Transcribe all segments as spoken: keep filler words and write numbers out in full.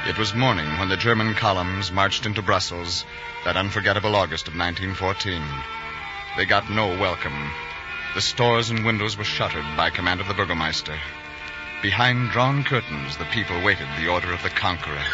It was morning when the German columns marched into Brussels that unforgettable August of nineteen fourteen. They got no welcome. The stores and windows were shuttered by command of the Burgomaster. Behind drawn curtains, the people waited the order of the conqueror.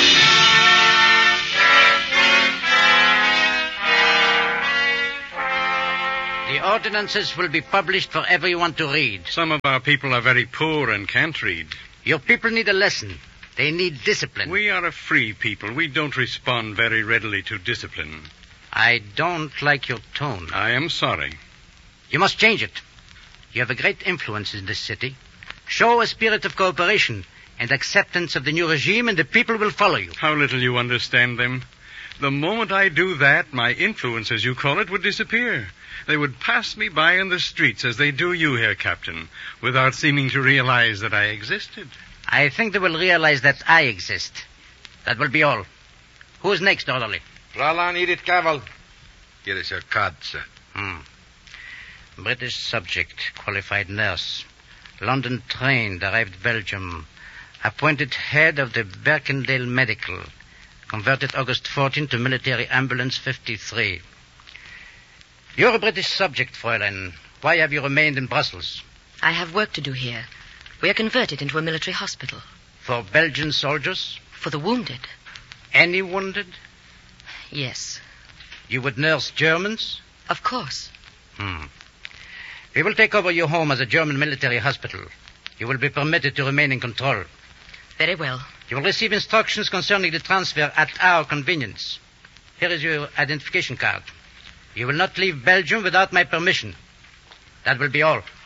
The ordinances will be published for everyone to read. Some of our people are very poor and can't read. Your people need a lesson. They need discipline. We are a free people. We don't respond very readily to discipline. I don't like your tone. I am sorry. You must change it. You have a great influence in this city. Show a spirit of cooperation and acceptance of the new regime, and the people will follow you. How little you understand them. The moment I do that, my influence, as you call it, would disappear. They would pass me by in the streets as they do you here, Captain, without seeming to realize that I existed. I think they will realize that I exist. That will be all. Who's next, orderly? Fräulein Edith Cavell. Here is your card, sir. Hmm. British subject, qualified nurse. London trained, arrived Belgium. Appointed head of the Berkendale Medical. Converted August fourteenth to military ambulance fifty-three. You're a British subject, Fräulein. Why have you remained in Brussels? I have work to do here. We are converted into a military hospital. For Belgian soldiers? For the wounded. Any wounded? Yes. You would nurse Germans? Of course. Hmm. We will take over your home as a German military hospital. You will be permitted to remain in control. Very well. You will receive instructions concerning the transfer at our convenience. Here is your identification card. You will not leave Belgium without my permission. That will be all.